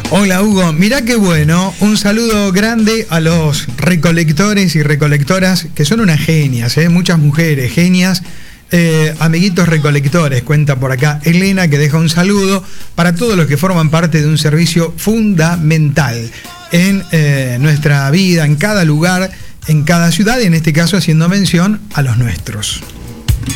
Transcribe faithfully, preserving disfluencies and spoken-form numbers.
Hola Hugo, mirá qué bueno, un saludo grande a los recolectores y recolectoras que son unas genias, ¿eh? Muchas mujeres genias, eh, amiguitos recolectores, cuenta por acá Elena que deja un saludo para todos los que forman parte de un servicio fundamental en eh, nuestra vida, en cada lugar, en cada ciudad y en este caso haciendo mención a los nuestros.